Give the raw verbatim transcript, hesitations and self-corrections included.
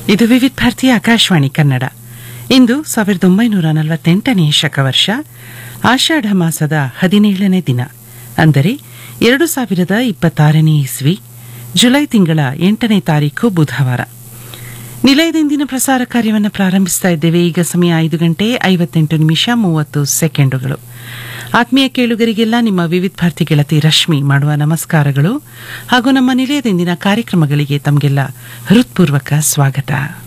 ಇದು ವಿವಿಧ ಭಾರತಿ ಆಕಾಶವಾಣಿ ಕನ್ನಡ. ಇಂದು ಸಾವಿರದ ಒಂಬೈನೂರ ನಲವತ್ತೆಂಟನೇ ಶಕವರ್ಷ ಆಷಾಢ ಮಾಸದ ಹದಿನೇಳನೇ ದಿನ, ಅಂದರೆ ಎರಡು ಸಾವಿರದ ಇಪ್ಪತ್ತಾರನೇ ಇಸ್ವಿ ಜುಲೈ ತಿಂಗಳ ಎಂಟನೇ ತಾರೀಖು ಬುಧವಾರ. ನಿಲಯದಿಂದಿನ ಪ್ರಸಾರ ಕಾರ್ಯವನ್ನು ಪ್ರಾರಂಭಿಸ್ತಾ ಇದ್ದೇವೆ. ಈಗ ಸಮಯ ಐದು ಗಂಟೆ ಐವತ್ತೆಂಟು ನಿಮಿಷ ಮೂವತ್ತು ಸೆಕೆಂಡುಗಳು. ಆತ್ಮೀಯ ಕೇಳುಗರಿಗೆಲ್ಲ ನಿಮ್ಮ ವಿವಿಧ ಭಾರತಿ ಗೆಳತಿ ರಶ್ಮಿ ಮಾಡುವ ನಮಸ್ಕಾರಗಳು ಹಾಗೂ ನಮ್ಮ ನಿಲಯದಿಂದಿನ ಕಾರ್ಯಕ್ರಮಗಳಿಗೆ ತಮಗೆಲ್ಲ ಹೃತ್ಪೂರ್ವಕ ಸ್ವಾಗತ.